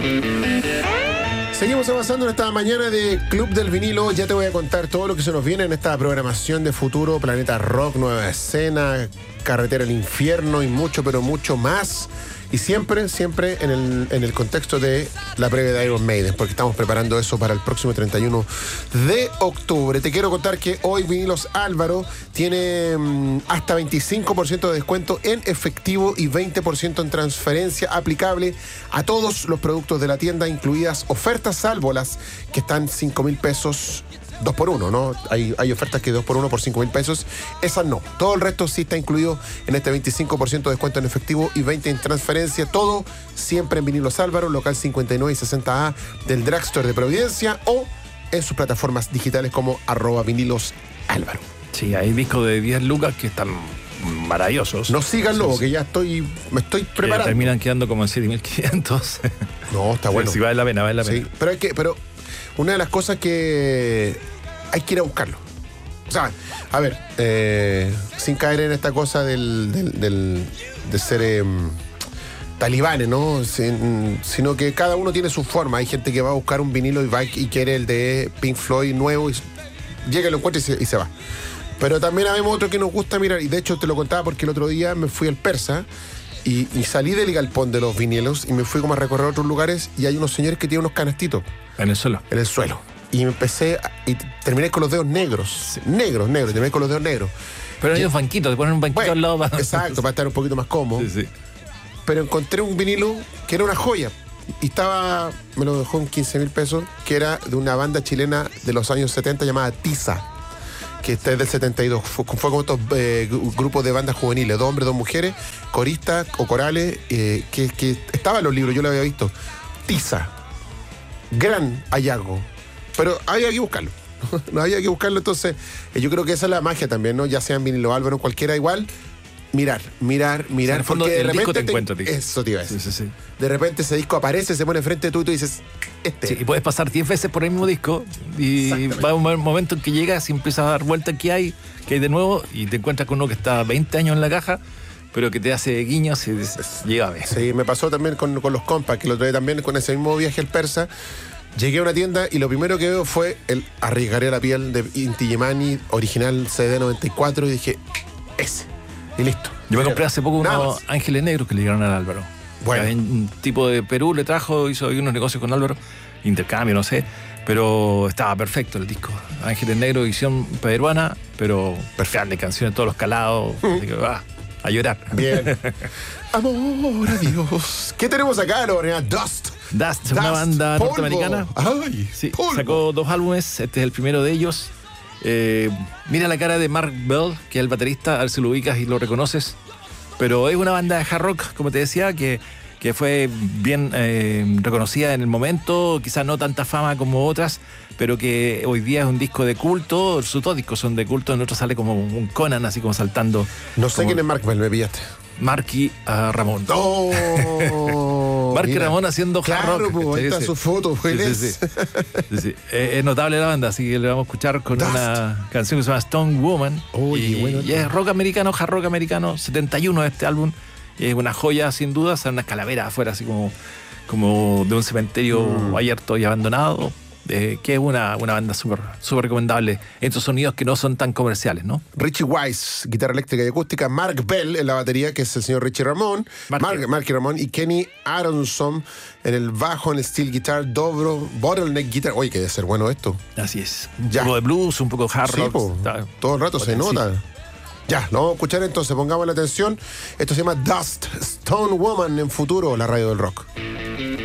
Seguimos avanzando en esta mañana de Club del Vinilo. Ya te voy a contar todo lo que se nos viene en esta programación de futuro. Planeta Rock, Nueva Escena, Carretera al Infierno y mucho, pero mucho más. Y siempre en el contexto de la previa de Iron Maiden, porque estamos preparando eso para el próximo 31 de octubre. Te quiero contar que hoy Vinilos Álvaro tiene hasta 25% de descuento en efectivo y 20% en transferencia aplicable a todos los productos de la tienda, incluidas ofertas salvo las que están 5,000 pesos 2x1, ¿no? Hay ofertas que 2x1 por 5,000 pesos. Esas no. Todo el resto sí está incluido en este 25% de descuento en efectivo y 20% en transferencia. Todo siempre en Vinilos Álvaro, local 59 y 60A del Drugstore de Providencia o en sus plataformas digitales como @vinilosálvaro. Sí, hay discos de 10 lucas que están maravillosos. No síganlo, porque ya me estoy preparando. Terminan quedando como en 7.500. No, está bueno. Sí, vale la pena. Sí, pero una de las cosas que hay que ir a buscarlo. O sea, a ver, sin caer en esta cosa de ser talibanes, ¿no? Sino que cada uno tiene su forma. Hay gente que va a buscar un vinilo y quiere el de Pink Floyd nuevo y llega y lo encuentra y se va. Pero también habemos otro que nos gusta mirar, y de hecho te lo contaba porque el otro día me fui al Persa y salí del galpón de los vinilos y me fui como a recorrer otros lugares y hay unos señores que tienen unos canastitos. En el suelo. En el suelo. Y y terminé con los dedos negros. Sí. Negros, terminé con los dedos negros. Pero hay unos banquitos, te ponen un banquito al lado para... Exacto, para estar un poquito más cómodo. Sí. Pero encontré un vinilo que era una joya. Y me lo dejó en 15,000 pesos, que era de una banda chilena de los años 70 llamada Tiza, que está del 72. Fue como estos grupos de bandas juveniles, 2 hombres, 2 mujeres, coristas o corales, que estaba en los libros, yo lo había visto. Tiza. Gran hallazgo. Pero había que buscarlo. No había que buscarlo, entonces yo creo que esa es la magia también, ¿no? Ya sea en vinilo Álvaro, cualquiera igual. Mirar, en el fondo, porque de el disco repente te encuentra, tío. Eso te iba a decir. Sí. De repente ese disco aparece, se pone enfrente de tú y tú dices, Sí, y puedes pasar 10 veces por el mismo disco y va a un momento en que llegas y empiezas a dar vuelta que hay de nuevo y te encuentras con uno que está 20 años en la caja, pero que te hace guiños y dices, llega a ver. Sí, me pasó también con los compas, que lo trae también con ese mismo viaje al Persa. Llegué a una tienda y lo primero que veo fue el Arriesgaré la piel de Inti Illimani, original CD 94, y dije, ese. Y listo. Yo me compré hace poco unos Ángeles Negros que le llegaron al Álvaro. Bueno. Un tipo de Perú le trajo, hizo unos negocios con Álvaro, intercambio, no sé, pero estaba perfecto el disco. Ángeles Negros, edición peruana, pero perfecta, canciones, todos los calados. Así que, a llorar. Bien. Amor a Dios. ¿Qué tenemos acá, Lorena? Dust, una banda polvo. Norteamericana. Ay, sí, polvo. Sacó 2 álbumes, este es el primero de ellos. Mira la cara de Mark Bell, que es el baterista, a ver si lo ubicas y lo reconoces. Pero es una banda de hard rock, como te decía, que fue bien reconocida en el momento, quizás no tanta fama como otras, pero que hoy día es un disco de culto. Sus 2 discos son de culto, en otro sale como un Conan, así como saltando. No sé quién es Mark Bell, me pillaste. Marky Ramón. ¡Oh! Marky Ramón haciendo hard rock. Pues, ahí está su foto, pues. Sí. Es notable la banda, así que le vamos a escuchar con Dust. una canción que se llama Stone Woman. Y es rock americano, hard rock americano, 71 este álbum. Es una joya, sin duda. Salen unas calaveras afuera, así como de un cementerio abierto y abandonado. Que es una banda súper recomendable. Estos sonidos que no son tan comerciales, ¿no? Richie Wise, guitarra eléctrica y acústica. Mark Bell en la batería, que es el señor Richie Ramón. Marky Ramón. Y Kenny Aronson en el bajo, en el steel guitar, dobro, bottleneck guitar. Oye, que debe ser bueno esto. Así es. Un poco de blues, un poco de hard rock. Todo el rato se nota. Ya, lo vamos a escuchar entonces. Pongamos la atención. Esto se llama Dust, Stone Woman en futuro, la radio del rock.